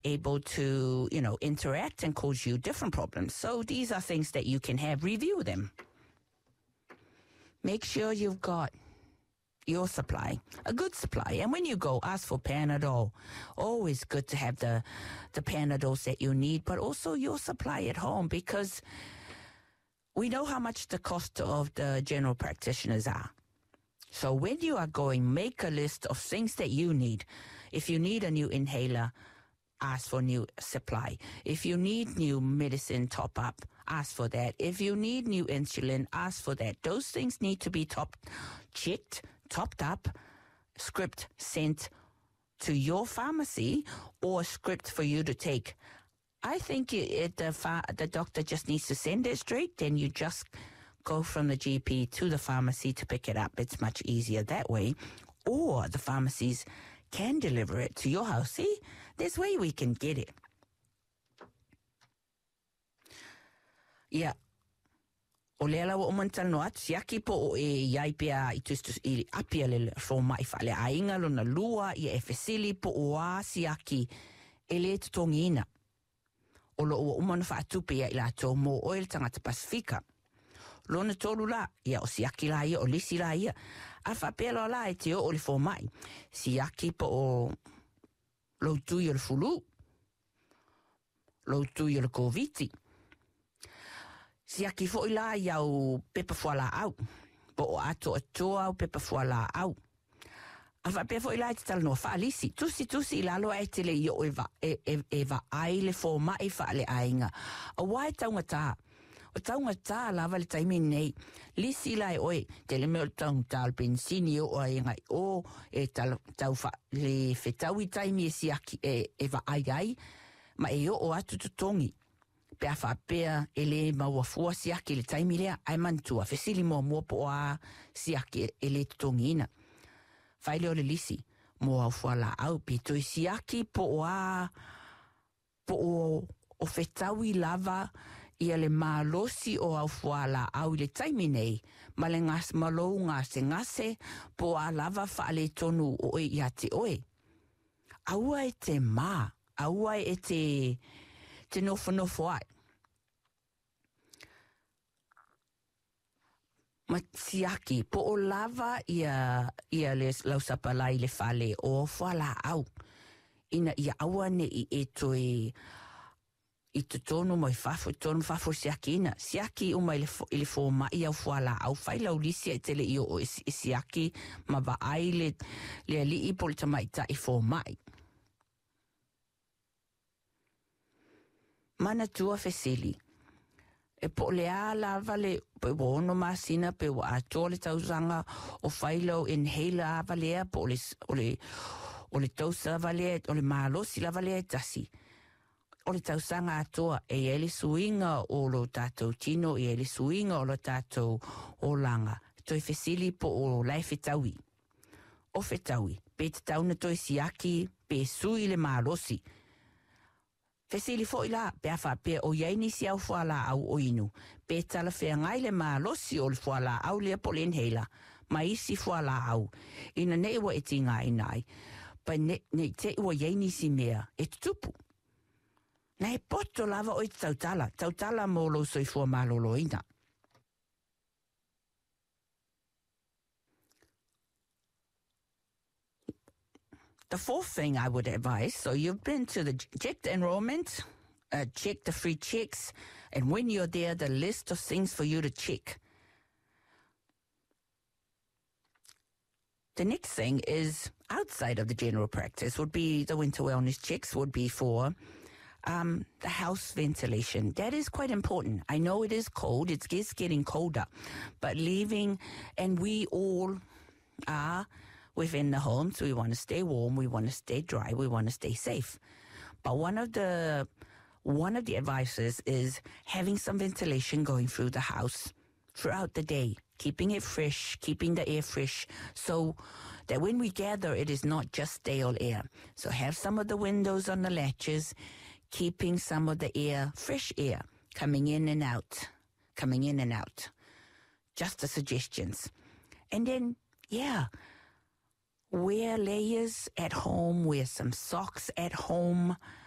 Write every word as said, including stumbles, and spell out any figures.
able to, you know, interact and cause you different problems. So these are things that you can have. Review them. Make sure you've got your supply, a good supply. And when you go, ask for Panadol. Always good to have the, the Panadols that you need, but also your supply at home, because we know how much the cost of the general practitioners are. So when you are going, make a list of things that you need. If you need a new inhaler, ask for new supply. If you need new medicine top up, ask for that. If you need new insulin, ask for that. Those things need to be top checked, topped up, script sent to your pharmacy, or script for you to take. I think it, the, ph- the doctor just needs to send it straight, then you just go from the G P to the pharmacy to pick it up. It's much easier that way. Or the pharmacies can deliver it to your house. See, this way we can get it. Yeah. O leala wa umantal no atu siaki po o e iai pia i tustus i apia le roma i whale ainga lona lua i e fesili po o a siaki e le tutongina. O lo o umana wha atupe ia i la tō mō oil tangata Pasifika. Lona tolu la, ia o siaki la ia, o lisi la ia. A whapelo la e te o o le fō mai. Siaki po o loutu i o le fulu. Loutu i o le koviti. Siaki fo i la ia o pepa fuala au. Po o ato atoa o pepa fuala au. A whapea fo i la e te tala noa whaalisi. Tusi tusi i lalo e te le i o e va, e, e, e va ai le fō mai whaale ainga. A wai taunga tā. O taunga tā lava le taimi nei. Lisi lai oe, te le meo taunga tā le pensini o a inga o e tau wha le whetau i taimi e siaki e, e va ai ai. Ma e o o atu tutongi. Pea whapea e le maua fua siaki le taimi lea. Ai mantua, whesili mua mua po a siaki e le tutongi ina. Whaile o le lisi, mua au whala au pito i siaki po o a po o, o whetau i lava ia le malosi o au whala au le taimi nei, ma le ngas malou ngase ngase po a lava whaale tonu o e ia te oe. Aua e te mā, aua e te, te nofo nofo ai. Ma siaki, po o lava ia, ia le lausapalai le whale o whala au. Ina ia aua ne i e toi i te tonu mai whafo, tonu whafo siaki ina. Siaki uma i le fō mai au whala au whailau lisia e tele i o i siaki ma wa ai le, le li i poli tamaita i fō mai. Mana tua fesili. E po le a lava le pe wono masina pe wa atole tausanga o whailau inhaler a valea po le, o le, o le tausa valea, o le malosi la valea tasi. O le tausanga atoa e ele suinga o lo tātou tino, e ele suinga o lo tātou o langa. Toi fesili po o lai whetaui. O whetaui, pe te tauna toi siaki, pe sui le malosi. Fesili fo ila, pe awha pe o yaini si au whala au o inu. Pe tala whea ngai le malosi o le whala au lea po le inhaler. Ma isi whala au. Ina ne iwa e ti ngai nai. Pa ne, ne te iwa yaini si mea. E tupu. Na e poto lava o i tautala. Tautala mo lo soi fua malolo ina. The fourth thing I would advise, so you've been to the, check the enrollment, uh, check the free checks, and when you're there, the list of things for you to check. The next thing is outside of the general practice would be the winter wellness checks would be for um, the house ventilation. That is quite important. I know it is cold. It's getting colder, but leaving, and we all are within the home, so we want to stay warm, we want to stay dry, we want to stay safe. But one of the one of the advices is having some ventilation going through the house throughout the day, keeping it fresh, keeping the air fresh, so that when we gather, it is not just stale air. So have some of the windows on the latches, keeping some of the air, fresh air, coming in and out, coming in and out. Just the suggestions. And then, yeah, wear layers at home, wear some socks at home,